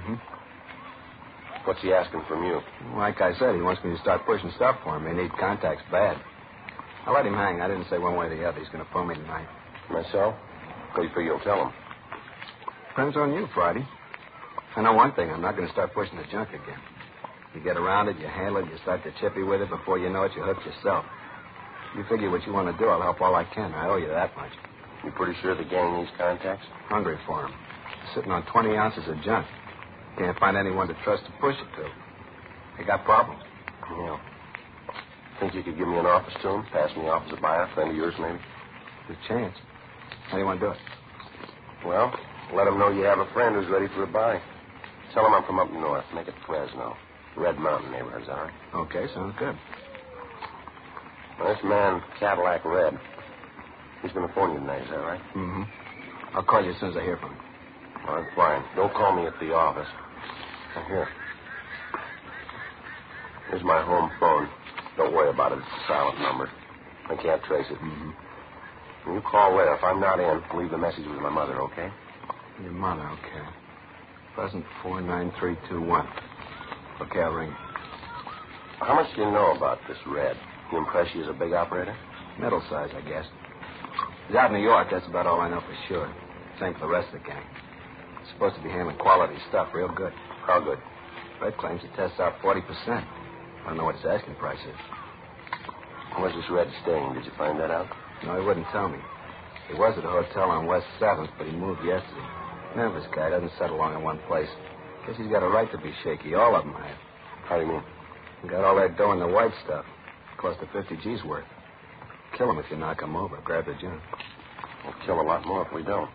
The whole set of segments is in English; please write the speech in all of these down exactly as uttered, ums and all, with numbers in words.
Mm-hmm. What's he asking from you? Like I said, he wants me to start pushing stuff for him. He needs contacts bad. I let him hang. I didn't say one way or the other. He's going to phone me tonight. Myself? What do you figure you'll tell him? Depends on you, Friday. I know one thing. I'm not going to start pushing the junk again. You get around it, you handle it, you start to chippy with it. Before you know it, you hook yourself. You figure what you want to do, I'll help all I can. I owe you that much. You pretty sure the gang needs contacts? Hungry for them. Sitting on twenty ounces of junk. Can't find anyone to trust to push it to. They got problems. Yeah. Think you could give me an office to him? Pass me off as a buyer, friend of yours, maybe? Good chance. How do you want to do it? Well, let him know you have a friend who's ready for a buy. Tell him I'm from up north. Make it Fresno. Red Mountain neighborhood's all right. Okay, sounds good. Well, this man, Cadillac Red, he's going to phone you tonight, is that right? Mm-hmm. I'll call you as soon as I hear from him. All right, fine. Don't call me at the office. Now, here. Here's my home phone. Don't worry about it. It's a silent number. I can't trace it. Mm-hmm. When you call there, if I'm not in, leave the message with my mother, okay? Your mother, okay. Pleasant four nine three two one. Okay, I'll ring. How much do you know about this Red? He impress you as a big operator? Middle size, I guess. He's out in New York. That's about all I know for sure. Same for the rest of the gang. He's supposed to be handling quality stuff real good. How good? Red claims it tests out forty percent. I don't know what his asking price is. Where's this Red staying? Did you find that out? No, he wouldn't tell me. He was at a hotel on West seventh, but he moved yesterday. Memphis guy doesn't settle long in one place. Guess he's got a right to be shaky. All of them have. How do you mean? He got all that dough in the white stuff. Close to fifty G's worth. Kill him if you knock him over. Grab the junk. We'll kill a lot more if we don't.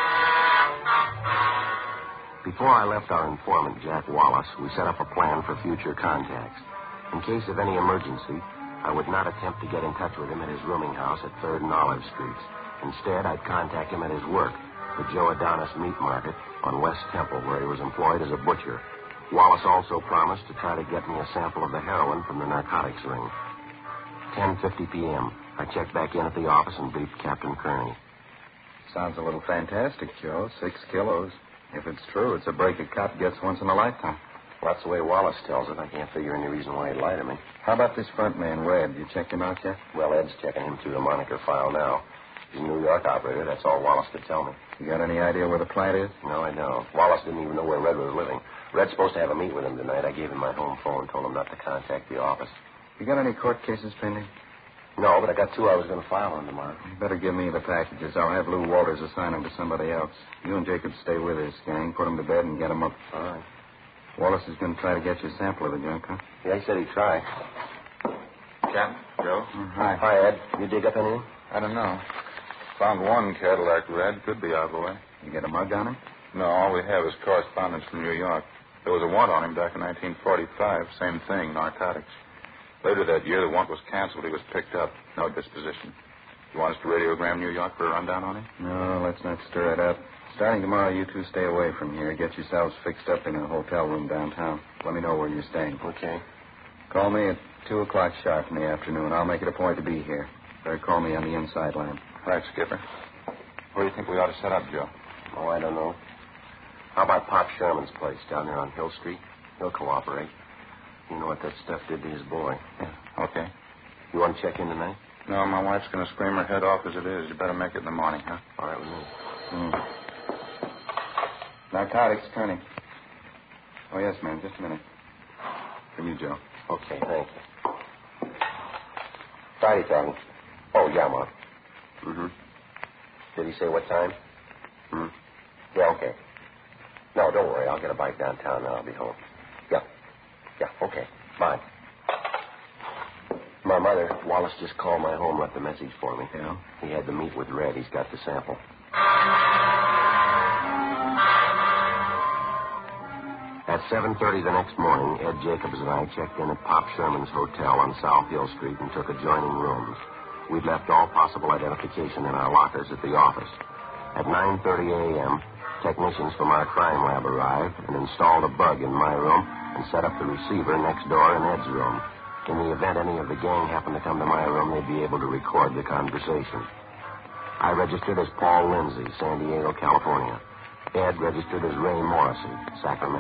Before I left our informant, Jack Wallace, we set up a plan for future contacts. In case of any emergency, I would not attempt to get in touch with him at his rooming house at third and Olive Streets. Instead, I'd contact him at his work, the Joe Adonis Meat Market on West Temple, where he was employed as a butcher. Wallace also promised to try to get me a sample of the heroin from the narcotics ring. ten fifty p.m. I checked back in at the office and briefed Captain Kearney. Sounds a little fantastic, Joe. Six kilos. If it's true, it's a break a cop gets once in a lifetime. Well, that's the way Wallace tells it. I can't figure any reason why he'd lie to me. How about this front man, Red? You checked him out yet? Well, Ed's checking him through the moniker file now. He's a New York operator. That's all Wallace could tell me. You got any idea where the plant is? No, I don't. Wallace didn't even know where Red was living. Red's supposed to have a meet with him tonight. I gave him my home phone, told him not to contact the office. You got any court cases pending? No, but I got two I was going to file on tomorrow. You better give me the packages. I'll have Lou Walters assign them to somebody else. You and Jacob stay with this gang. Put them to bed and get them up. All right. Wallace is going to try to get you a sample of the junk, huh? Yeah, he said he'd try. Captain, Joe? Mm, hi. Hi, Ed. You dig up anything? I don't know. Found one Cadillac Red. Could be out of the way. You get a mug on him? No, all we have is correspondence from New York. There was a warrant on him back in nineteen forty-five. Same thing, narcotics. Later that year, the warrant was canceled. He was picked up. No disposition. You want us to radiogram New York for a rundown on him? No, let's not stir it up. Starting tomorrow, you two stay away from here. Get yourselves fixed up in a hotel room downtown. Let me know where you're staying. Okay. Call me at two o'clock sharp in the afternoon. I'll make it a point to be here. Better call me on the inside line. Right, Skipper. Where do you think we ought to set up, Joe? Oh, I don't know. How about Pop Sherman's place down there on Hill Street? He'll cooperate. You know what that stuff did to his boy. Yeah. Okay. You want to check in tonight? No, my wife's going to scream her head off as it is. You better make it in the morning, huh? All right with me. Mm. Narcotics, Kearney. Oh, yes, ma'am. Just a minute. For you, Joe. Okay, thank you. Friday talking. Oh, yeah, Mom. Mm-hmm. Did he say what time? Hmm. Yeah, okay. No, don't worry. I'll get a bike downtown and I'll be home. Yeah. Yeah, okay. Bye. My mother, Wallace just called my home, left a message for me. Yeah? He had to meet with Red. He's got the sample. At seven thirty the next morning, Ed Jacobs and I checked in at Pop Sherman's Hotel on South Hill Street and took adjoining rooms. We'd left all possible identification in our lockers at the office. At nine thirty a.m., technicians from our crime lab arrived and installed a bug in my room and set up the receiver next door in Ed's room. In the event any of the gang happened to come to my room, they'd be able to record the conversation. I registered as Paul Lindsay, San Diego, California. Ed registered as Ray Morrissey, Sacramento.